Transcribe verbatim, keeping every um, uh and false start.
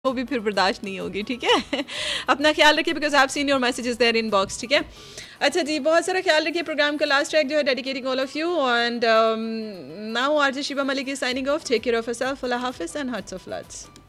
वो भी फिर बर्दाश्त नहीं होगी, ठीक है। अपना ख्याल रखिए because I have seen your messages there in box, ठीक है। अच्छा जी, बहुत सारा ख्याल रखिए। प्रोग्राम का लास्ट ट्रैक जो है dedicating all of you and now RJ Shiva Malik is signing off. Take care of yourself, Allah Hafiz and hearts of loves.